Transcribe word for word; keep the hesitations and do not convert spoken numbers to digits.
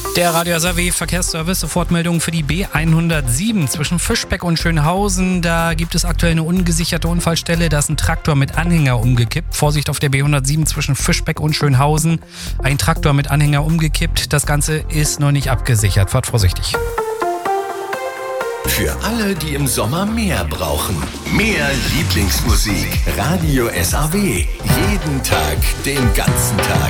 Der Radio S A W Verkehrsservice, Sofortmeldung für die B hundertsieben zwischen Fischbeck und Schönhausen. Da gibt es aktuell eine ungesicherte Unfallstelle. Da ist ein Traktor mit Anhänger umgekippt. Vorsicht auf der B hundertsieben zwischen Fischbeck und Schönhausen. Ein Traktor mit Anhänger umgekippt. Das Ganze ist noch nicht abgesichert. Fahrt vorsichtig. Für alle, die im Sommer mehr brauchen. Mehr Lieblingsmusik. Radio S A W. Jeden Tag, den ganzen Tag.